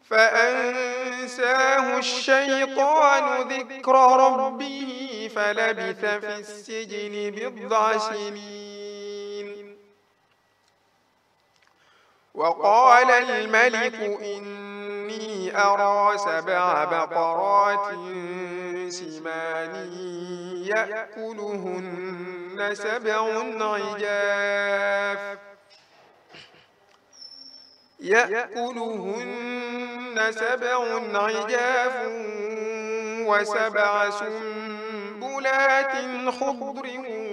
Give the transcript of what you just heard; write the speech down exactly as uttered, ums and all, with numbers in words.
فأنساه الشيطان ذكر ربه فلبث في السجن بضع سنين. وقال الملك إني أرى سبع بقرات سمان يأكلهن سبع عجاف يأكلهن سبع عجاف وسبع سنبلات خضر